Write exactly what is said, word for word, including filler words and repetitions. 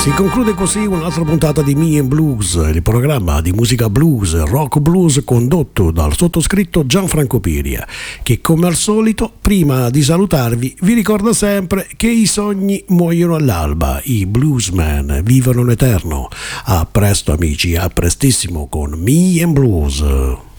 Si conclude così un'altra puntata di Me and Blues, il programma di musica blues, rock blues condotto dal sottoscritto Gianfranco Piria, che come al solito, prima di salutarvi, vi ricorda sempre che i sogni muoiono all'alba, i bluesmen vivono in eterno. A presto amici, a prestissimo con Me and Blues.